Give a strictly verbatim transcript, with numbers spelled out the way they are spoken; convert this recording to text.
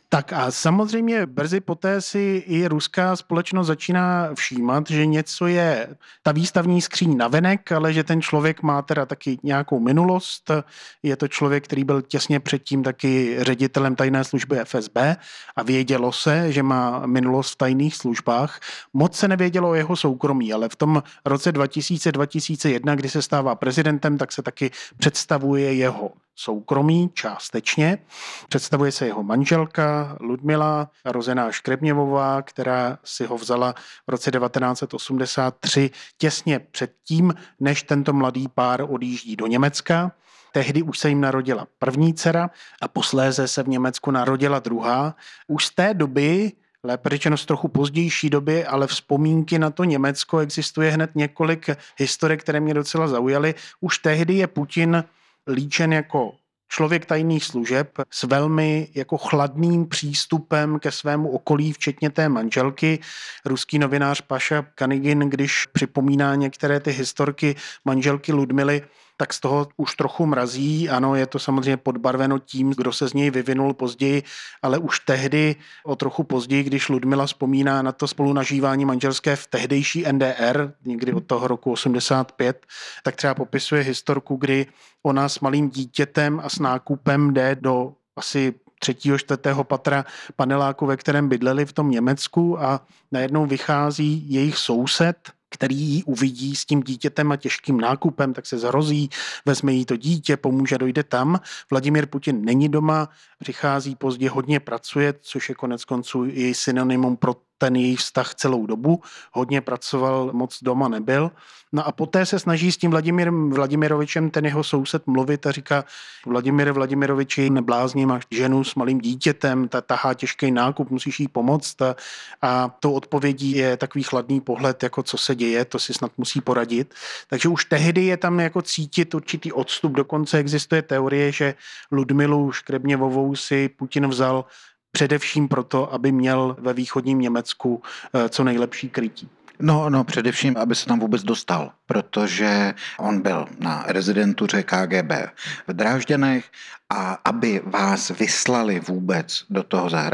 Tak a samozřejmě brzy poté si i ruská společnost začíná všímat, že něco je ta výstavní skříň navenek, ale že ten člověk má teda taky nějakou minulost. Je to člověk, který byl těsně předtím taky ředitelem tajné služby F S B a vědělo se, že má minulost v tajných službách. Moc se nevědělo o jeho soukromí, ale v tom roce dva tisíce dva tisíce jedna, kdy se stává prezidentem, tak se taky představuje jeho soukromí částečně. Představuje se jeho manželka Ludmila, rozená Škrebněvová, která si ho vzala v roce devatenáct set osmdesát tři těsně předtím, než tento mladý pár odjíždí do Německa. Tehdy už se jim narodila první dcera a posléze se v Německu narodila druhá. Už z té doby, lépe řečeno z trochu pozdější doby, ale vzpomínky na to Německo existuje hned několik historek, které mě docela zaujaly. Už tehdy je Putin líčen jako člověk tajných služeb s velmi jako chladným přístupem ke svému okolí, včetně té manželky. Ruský novinář Paša Kanygin, když připomíná některé ty historky manželky Ludmily, tak z toho už trochu mrazí. Ano, je to samozřejmě podbarveno tím, kdo se z něj vyvinul později, ale už tehdy, o trochu později, když Ludmila vzpomíná na to spolunažívání manželské v tehdejší N D R, někdy od toho roku osmdesát pět, tak třeba popisuje historku, kdy ona s malým dítětem a s nákupem jde do asi třetího, čtvrtého patra paneláku, ve kterém bydleli v tom Německu, a najednou vychází jejich soused, který ji uvidí s tím dítětem a těžkým nákupem, tak se zhrozí, vezme jí to dítě, pomůže, dojde tam. Vladimír Putin není doma, přichází pozdě, hodně pracuje, což je konec konců i synonymum pro ten její vztah celou dobu. Hodně pracoval, moc doma nebyl. No a poté se snaží s tím Vladimírem Vladimirovičem, ten jeho soused, mluvit a říká: Vladimír Vladimiroviči, neblázni, máš ženu s malým dítětem, ta tahá těžký nákup, musíš jí pomoct. A, a tou odpovědí je takový chladný pohled, jako co se děje, to si snad musí poradit. Takže už tehdy je tam jako cítit určitý odstup. Dokonce existuje teorie, že Ludmilu Škrebněvovou si Putin vzal především proto, aby měl ve východním Německu co nejlepší krytí. No, no, především, aby se tam vůbec dostal, protože on byl na rezidentuře K G B v Drážďanech, a aby vás vyslali vůbec do toho zahraničí,